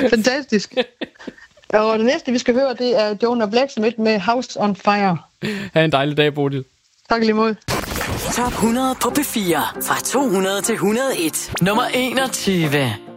Fantastisk. Og det næste, vi skal høre, det er Jonah Blacksmith med House on Fire. Ha' en dejlig dag, Bodil. Tak lige måde. Top 100 på P4. Fra 200 til 101. Nummer 21.